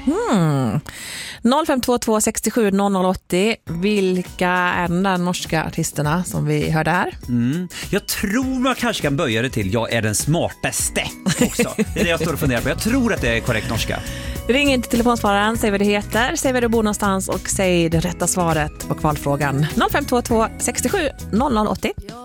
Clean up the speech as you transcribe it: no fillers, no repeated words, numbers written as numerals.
0522 67 0080. Vilka är de där norska artisterna som vi hörde här? Jag tror man kanske kan böja det till jag är den smartaste också. Det är det jag står och funderar på. Jag tror att det är korrekt norska. Ring in till telefonsvararen, säg vad du heter, säg var du bor någonstans och säg det rätta svaret på kvalfrågan. 0522 67 0080.